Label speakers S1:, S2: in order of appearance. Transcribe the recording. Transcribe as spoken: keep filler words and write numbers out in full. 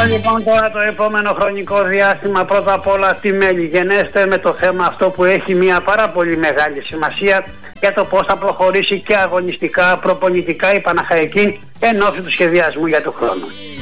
S1: Λοιπόν, τώρα το επόμενο χρονικό διάστημα, πρώτα απ' όλα τι μέλη γενέστε με το θέμα αυτό που έχει μια πάρα πολύ μεγάλη σημασία για το πώς θα προχωρήσει και αγωνιστικά, προπονητικά η Παναχαϊκή εν ώψη του σχεδιασμού για του χρόνου.